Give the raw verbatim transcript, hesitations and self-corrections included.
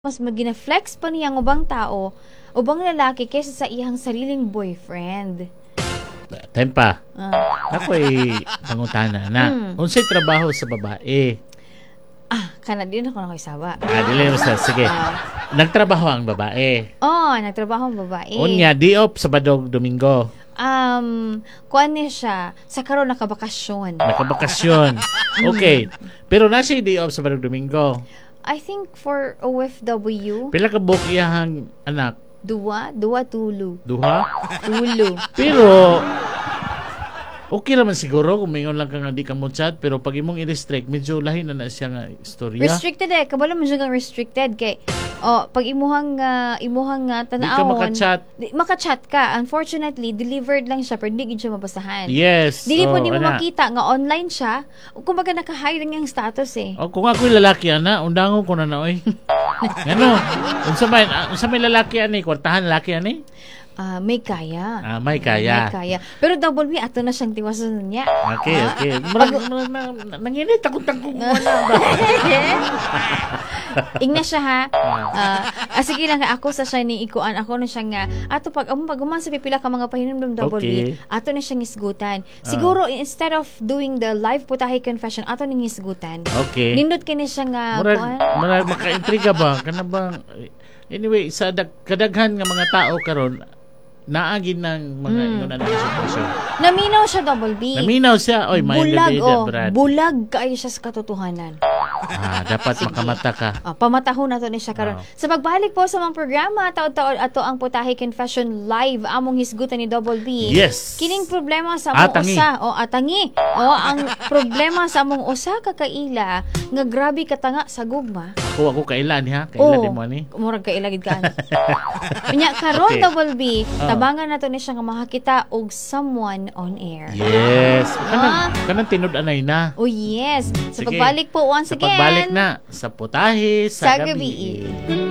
Mas magina-flex pa niyang ubang tao, ubang lalaki kaysa sa iyang sariling boyfriend. Time pa. Ah. Ako'y pangutana na. Hmm. Unsay trabaho sa babae? Ah, kana din ako nakisawa. Ah, dili mo sa. Sige. Nagtrabaho ang babae. Oh, nagtrabaho ang babae. Unya, di off Sabado, Domingo. Um, kuan niya siya, sa karon nakabakasyon. Nakabakasyon. Okay. Pero nasi di off Sabado, Domingo. I think for O F W, Pila ka buok iyahang anak? duwa, duwa tulo. Duha? Tulo. Pero okay naman siguro kung mayroon lang ka nga di ka mo chat, pero pag imong i-restrict, medyo lahi na na siya nga istorya. Restricted eh, kabalo mo siya restricted kay oh, pag imuhang uh, imuhang uh, Di ka tanawon, makachat. di, makachat ka. Unfortunately, delivered lang siya pero hindi gid siya mabasahan. Yes. Dili po Oh, di mo ana. makita nga online siya. Kumbaga naka-hide ang status eh. O kung ako'y lalaki ana, undangon ko na na oy. Ano? Unsa may unsa may lalaki ani, kwartahan lalaki ani? Ah, may kaya. Ah, may kaya. May kaya. Pero double me ato na siyang tiwasan niya. Okay, okay. Murag murag na nanginit ako tangkong wala ba. Ingna siya ha. Ah, ah, sige lang ako sa siya ni ikuan ako na siya nga ato pag um, pag uman sa pipila ka mga pahinumdum double Okay. B ato na siyang isgutan. Siguro instead of doing the live putahe confession ato ning isgutan. Okay. Nindot kini siya nga Murag kuan. murag maka-intriga ba kana bang anyway sa dag, kadaghan nga mga tao karon naagin ng mga Hmm. ingon na sitwasyon. Naminaw siya double B. Naminaw siya, oy, may bulag ganda oh, Brad. bulag kaayo siya sa katotohanan. Ah, dapat makamata ka. Ah, pamatahon nato ni siya karon. Oh. Sa pagbalik po sa mga programa taod-taod ato ang Putahe Confession live among hisgutan ni Double B. Yes. Kining problema sa among Atangi. usa o atangi. O ang problema sa among usa ka kaila nga grabe katanga sa gugma. Ako ako kailan ha? Kailan din mo ni? Murag kaila gid kan. Unya karon Okay. Double B, Oh. tabangan nato ni siya nga makakita og someone on air. Yes. Ah. Kanang kanang tinud-anay na. Oh yes. Sa Sige. pagbalik po once Sa again. pagbalik na sa putahe Sa sa, gabi. gabi.